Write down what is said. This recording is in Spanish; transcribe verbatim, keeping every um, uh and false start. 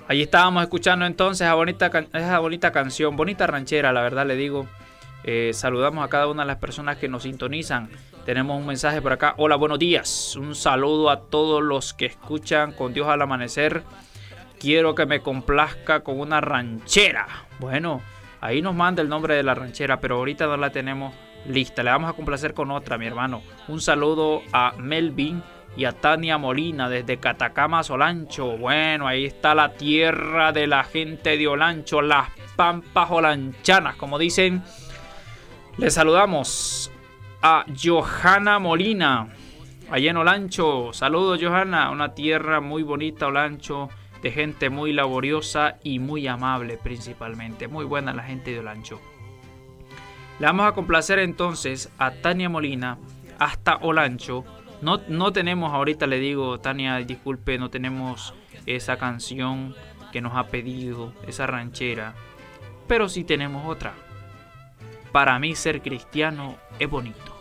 Ahí estábamos escuchando entonces esa bonita, esa bonita canción, bonita ranchera, la verdad le digo. Eh, saludamos a cada una de las personas que nos sintonizan. Tenemos un mensaje por acá. Hola, buenos días. Un saludo a todos los que escuchan Con Dios al Amanecer. Quiero que me complazca con una ranchera. Bueno, ahí nos manda el nombre de la ranchera, pero ahorita no la tenemos lista. Le vamos a complacer con otra, mi hermano. Un saludo a Melvin y a Tania Molina desde Catacamas, Olancho. Bueno, ahí está la tierra de la gente de Olancho, las pampas olanchanas, como dicen. Les saludamos a Johanna Molina, allá en Olancho. Saludos, Johanna, una tierra muy bonita, Olancho, de gente muy laboriosa y muy amable principalmente. Muy buena la gente de Olancho. Le vamos a complacer entonces a Tania Molina hasta Olancho. No, no tenemos ahorita, le digo, Tania, disculpe, no tenemos esa canción que nos ha pedido, esa ranchera. Pero sí tenemos otra. Para mí ser cristiano es bonito.